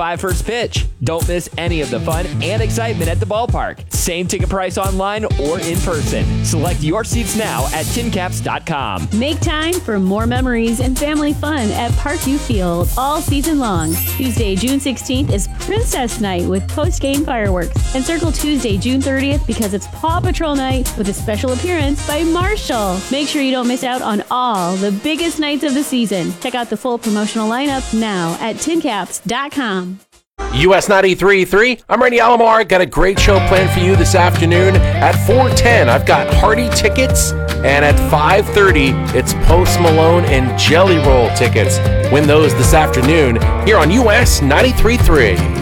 by first pitch. Don't miss any of the fun and excitement at the ballpark. Same ticket price online or in person. Select your seats now at tincaps.com. Make time for more memories and family fun at Parkview Field all season long. Tuesday, June 16th is Princess Night with post-game fireworks. And circle Tuesday, June 30th because it's Paw Patrol Night with a special appearance by Marshall. Make sure you don't miss out on all the biggest nights of the season. Check out the full promotional lineup now at tincaps.com. US 93.3, I'm Randy Alomar. Got a great show planned for you this afternoon. At 4:10, I've got Hardy tickets, and at 5:30, it's Post Malone and Jelly Roll tickets. Win those this afternoon here on US 93.3.